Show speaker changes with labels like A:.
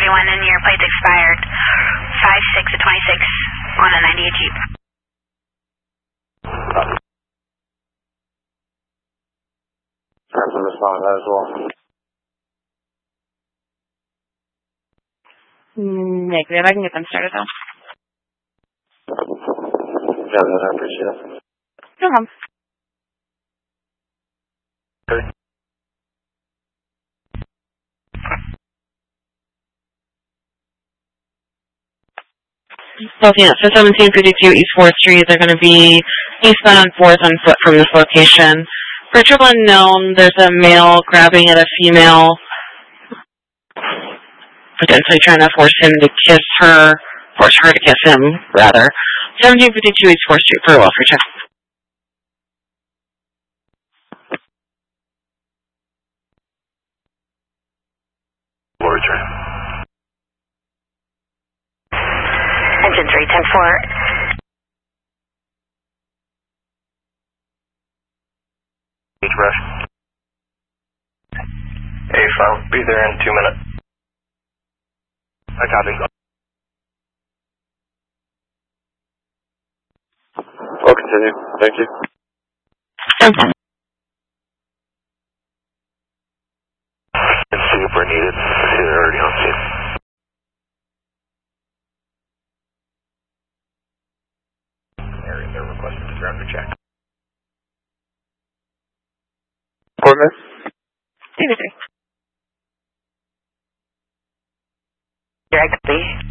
A: 1041 and your plate's expired 5/6 of 26 on a 98 Jeep.
B: Time to respond to that as well.
C: Negative. I can get them started though.
B: Yeah, I appreciate it.
C: No problem.
B: Okay.
C: So yeah, so 1752 East 4th Street, they're going to be eastbound 4th on foot from this location. For triple unknown, there's a male grabbing at a female, potentially trying to force her to kiss him, rather. 1752 East 4th Street, for welfare check.
B: Lord, train.
A: Engine 310-4.
B: Rush. Hey, I'll be there in 2 minutes. I copy. I'll continue. Thank you.
C: Okay.
B: And super needed. I see they're already on scene. They're requesting to drive the check. Coordinates?
C: TV3.
A: Direct, please.